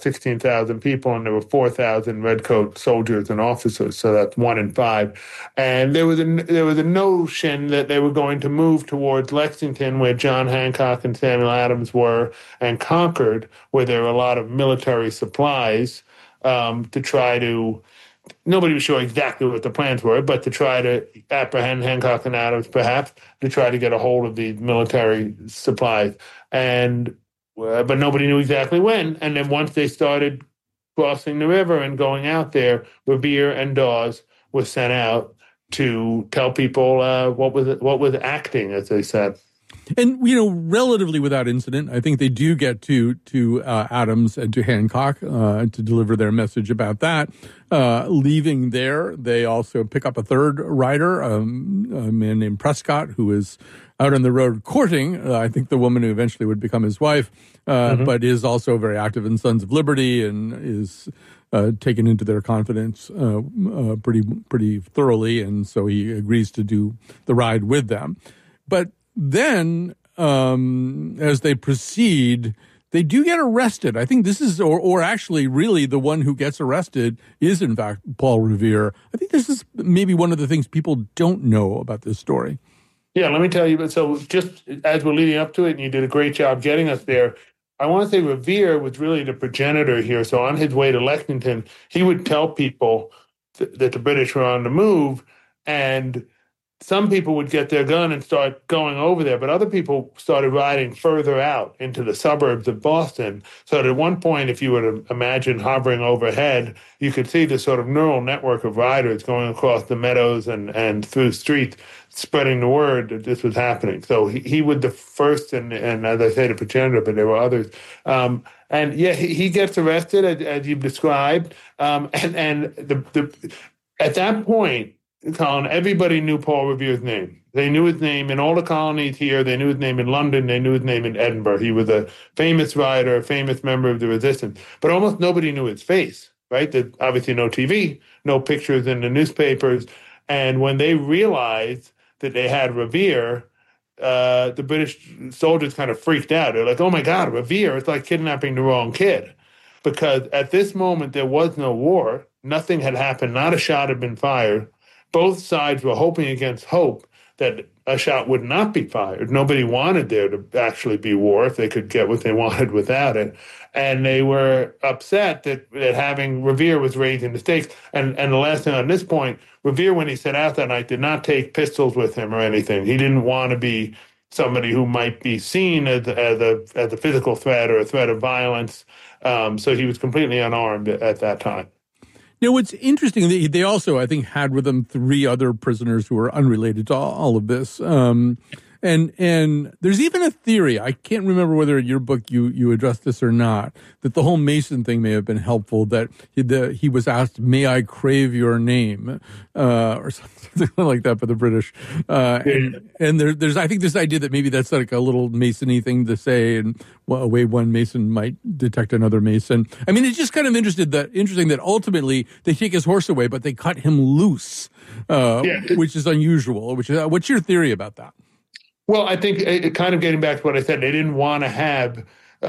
16,000 people, and there were 4,000 redcoat soldiers and officers. So that's 1 in 5. And there was a notion that they were going to move towards Lexington, where John Hancock and Samuel Adams were, and Concord, where there were a lot of military supplies, to try to. Nobody was sure exactly what the plans were, but to try to apprehend Hancock and Adams, perhaps, to try to get a hold of these military supplies. But nobody knew exactly when. And then once they started crossing the river and going out there, Revere and Dawes were sent out to tell people what was acting, as they said. And, relatively without incident, I think they do get to Adams and to Hancock to deliver their message about that. Leaving there, they also pick up a third rider, a man named Prescott, who is out on the road courting, I think, the woman who eventually would become his wife, but is also very active in Sons of Liberty and is taken into their confidence pretty thoroughly. And so he agrees to do the ride with them. But then, as they proceed, they do get arrested. I think this is, or actually, really, the one who gets arrested is, in fact, Paul Revere. I think this is maybe one of the things people don't know about this story. Yeah, let me tell you. So just as we're leading up to it, and you did a great job getting us there, I want to say Revere was really the progenitor here. So on his way to Lexington, he would tell people that the British were on the move, and some people would get their gun and start going over there, but other people started riding further out into the suburbs of Boston. So at one point, if you were to imagine hovering overhead, you could see the sort of neural network of riders going across the meadows and through streets, spreading the word that this was happening. So he was the first, and as I say, the progenitor, but there were others. And yeah, he gets arrested, as you've described. At that point, Colin, everybody knew Paul Revere's name. They knew his name in all the colonies here. They knew his name in London. They knew his name in Edinburgh. He was a famous rider, a famous member of the resistance. But almost nobody knew his face, right? There's obviously no TV, no pictures in the newspapers. And when they realized that they had Revere, the British soldiers kind of freaked out. They're like, oh, my God, Revere, it's like kidnapping the wrong kid. Because at this moment, there was no war. Nothing had happened. Not a shot had been fired. Both sides were hoping against hope that a shot would not be fired. Nobody wanted there to actually be war if they could get what they wanted without it. And they were upset that having Revere was raising the stakes. And the last thing on this point, Revere, when he set out that night, did not take pistols with him or anything. He didn't want to be somebody who might be seen as a physical threat or a threat of violence. So he was completely unarmed at that time. What's interesting, they also, I think, had with them 3 other prisoners who were unrelated to all of this. And there's even a theory, I can't remember whether in your book you addressed this or not, that the whole Mason thing may have been helpful, that he was asked, may I crave your name, or something like that by the British. And there's, I think, this idea that maybe that's like a little Mason-y thing to say, and a way one Mason might detect another Mason. I mean, it's just kind of interesting that ultimately they take his horse away, but they cut him loose, which is unusual. What's your theory about that? Well, I think kind of getting back to what I said, they didn't want to have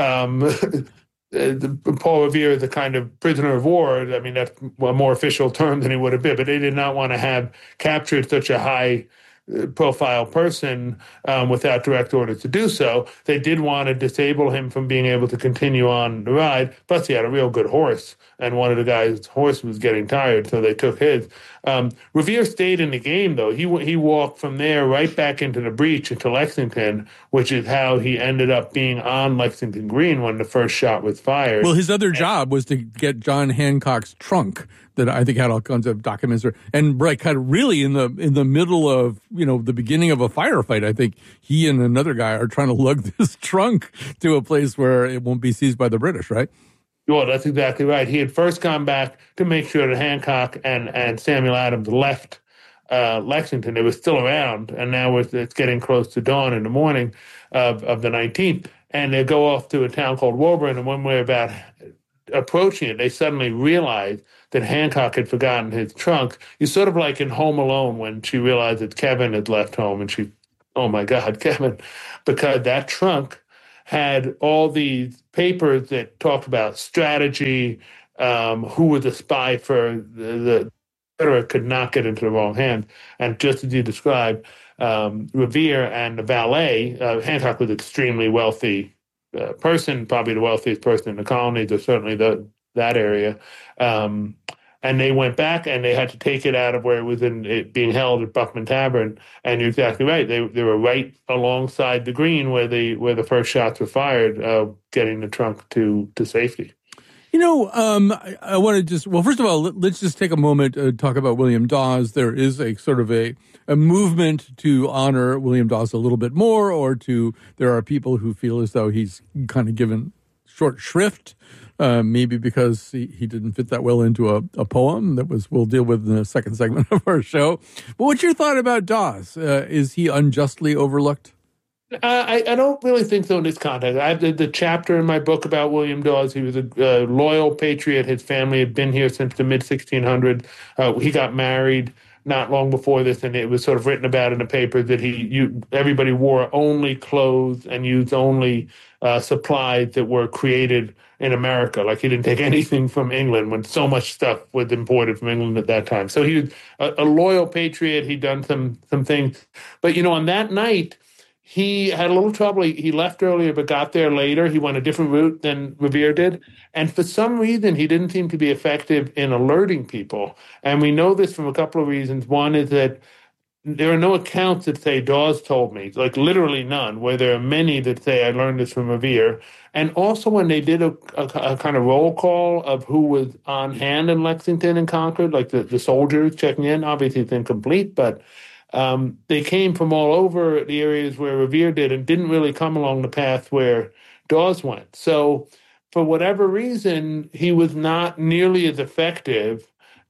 Paul Revere as a kind of prisoner of war. I mean, that's a more official term than he would have been, but they did not want to have captured such a high profile person without direct orders to do so. They did want to disable him from being able to continue on the ride. Plus, he had a real good horse, and one of the guys' horse was getting tired, so they took his. Revere stayed in the game, though. He walked from there right back into the breach into Lexington, which is how he ended up being on Lexington Green when the first shot was fired. Well, his other job was to get John Hancock's trunk that I think had all kinds of documents, and like kind of really in the middle of the beginning of a firefight. I think he and another guy are trying to lug this trunk to a place where it won't be seized by the British, right? Well, that's exactly right. He had first gone back to make sure that Hancock and Samuel Adams left Lexington. They were still around, and now it's getting close to dawn in the morning of the 19th, and they go off to a town called Woburn, and when we're about approaching it, they suddenly realize that Hancock had forgotten his trunk. It's sort of like in Home Alone when she realized that Kevin had left home, and she, oh my God, Kevin, because that trunk had all these papers that talked about strategy, who was a spy for the Confederate could not get into the wrong hands. And just as you described, Revere and the valet, Hancock was extremely wealthy person, probably the wealthiest person in the colonies, or certainly that area. And they went back and they had to take it out of where it being held at Buckman Tavern. And you're exactly right. They were right alongside the green where the first shots were fired, getting the trunk to safety. I want to first of all, let's just take a moment to talk about William Dawes. There is a sort of a movement to honor William Dawes a little bit more, there are people who feel as though he's kind of given short shrift, maybe because he didn't fit that well into a poem we'll deal with in the second segment of our show. But what's your thought about Dawes? Is he unjustly overlooked? I don't really think so in this context. I have the chapter in my book about William Dawes. He was a loyal patriot. His family had been here since the mid-1600s. He got married not long before this, and it was sort of written about in the paper that everybody wore only clothes and used only supplies that were created in America. Like, he didn't take anything from England when so much stuff was imported from England at that time. So he was a loyal patriot. He'd done some things. But, on that night, he had a little trouble. He left earlier but got there later. He went a different route than Revere did. And for some reason, he didn't seem to be effective in alerting people. And we know this from a couple of reasons. One is that there are no accounts that say Dawes told me, like literally none, where there are many that say I learned this from Revere. And also when they did a kind of roll call of who was on hand in Lexington and Concord, like the soldiers checking in, obviously it's incomplete, but they came from all over the areas where Revere did and didn't really come along the path where Dawes went. So for whatever reason, he was not nearly as effective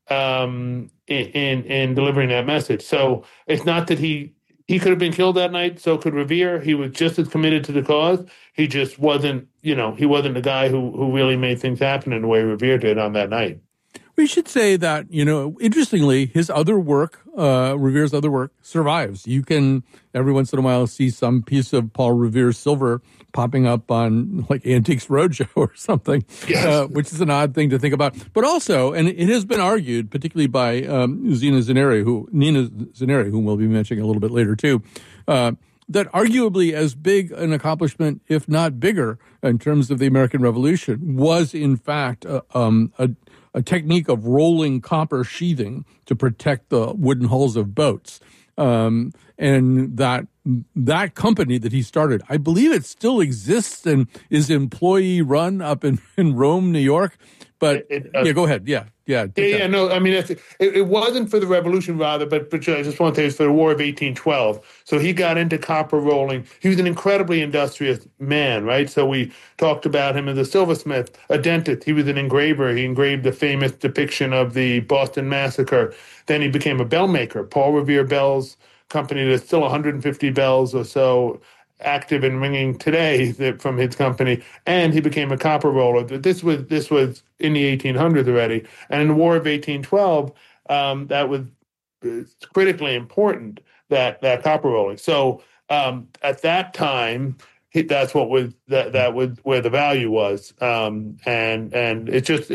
in delivering that message. So it's not that he could have been killed that night, so could Revere. He was just as committed to the cause. He just wasn't, he wasn't the guy who really made things happen in the way Revere did on that night. We should say that, interestingly, his other work, Revere's other work, survives. You can, every once in a while, see some piece of Paul Revere's silver popping up on, like, Antiques Roadshow or something, yes. Which is an odd thing to think about. But also, and it has been argued, particularly by Nina Zaneri, whom we'll be mentioning a little bit later, too, that arguably as big an accomplishment, if not bigger, in terms of the American Revolution, was, in fact, a technique of rolling copper sheathing to protect the wooden hulls of boats. And that company that he started, I believe it still exists and is employee run up in Rome, New York. But go ahead. Yeah. No, I mean, it wasn't for the Revolution, rather, but I just want to say it's for the War of 1812. So he got into copper rolling. He was an incredibly industrious man, right? So we talked about him as a silversmith, a dentist. He was an engraver. He engraved the famous depiction of the Boston Massacre. Then he became a bell maker. Paul Revere Bells Company. There's still 150 bells or so active and ringing today from his company, and he became a copper roller. This was in the 1800s already, and in the War of 1812, that was critically important, that copper rolling. So at that time, that's what was that was where the value was, and it just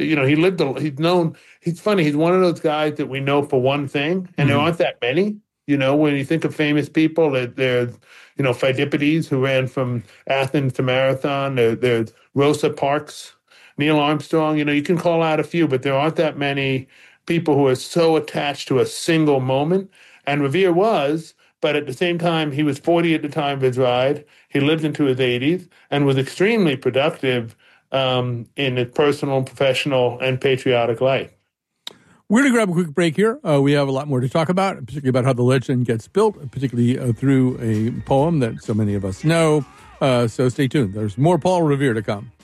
he's funny. He's one of those guys that we know for one thing, and there aren't that many. When you think of famous people, there's Pheidippides, who ran from Athens to Marathon. There's Rosa Parks, Neil Armstrong. You can call out a few, but there aren't that many people who are so attached to a single moment. And Revere was, but at the same time, he was 40 at the time of his ride. He lived into his 80s and was extremely productive in his personal, professional, and patriotic life. We're going to grab a quick break here. We have a lot more to talk about, particularly about how the legend gets built, particularly through a poem that so many of us know. So stay tuned. There's more Paul Revere to come.